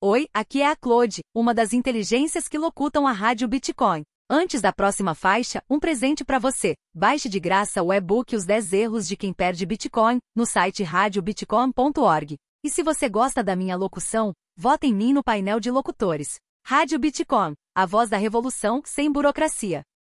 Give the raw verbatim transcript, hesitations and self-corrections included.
Oi, aqui é a Claude, uma das inteligências que locutam a Rádio Bitcoin. Antes da próxima faixa, um presente para você. Baixe de graça o e-book Os dez Erros de Quem Perde Bitcoin, no site rádio bitcoin ponto org. E se você gosta da minha locução, vote em mim no painel de locutores. Rádio Bitcoin, a voz da revolução sem burocracia.